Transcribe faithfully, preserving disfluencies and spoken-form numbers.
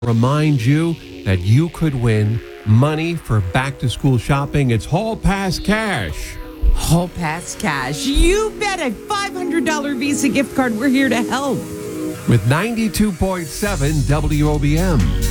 Remind you that you could win money for back-to-school shopping. It's Hall Pass Cash. Hall Pass Cash. You bet. A five hundred dollars Visa gift card. We're here to help. With ninety-two point seven W O B M.